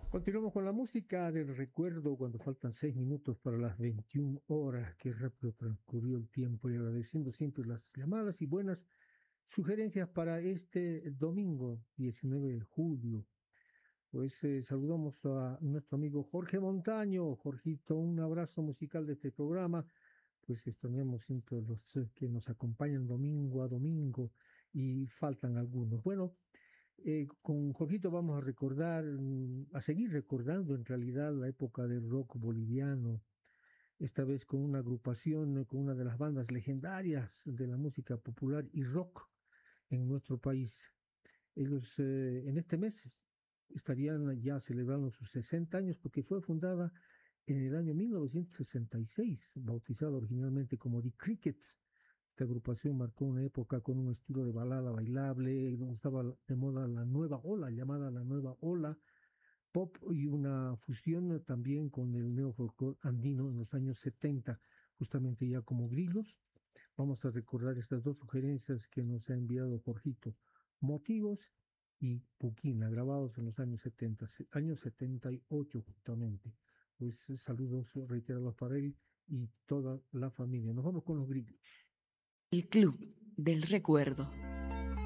Continuamos con la música del recuerdo cuando faltan 6 minutos para las 21 horas. Qué rápido transcurrió el tiempo y agradeciendo siempre las llamadas y buenas sugerencias para este domingo 19 de julio. Pues saludamos a nuestro amigo Jorge Montaño. Jorgito, un abrazo musical de este programa. Pues extrañamos siempre los que nos acompañan domingo a domingo y faltan algunos. Bueno. Con Jorgito vamos a recordar, a seguir recordando en realidad la época del rock boliviano, esta vez con una agrupación, con una de las bandas legendarias de la música popular y rock en nuestro país. Ellos en este mes estarían ya celebrando sus 60 años porque fue fundada en el año 1966, bautizada originalmente como The Crickets. Esta agrupación marcó una época con un estilo de balada bailable, donde estaba de moda la nueva ola, llamada la nueva ola pop y una fusión también con el neofolclore andino en los años 70, justamente ya como Grilos. Vamos a recordar estas dos sugerencias que nos ha enviado Jorgito, Motivos y Puquina, grabados en los años 70, años 78 justamente. Pues saludos reiterados para él y toda la familia. Nos vamos con los Grilos. El Club del Recuerdo.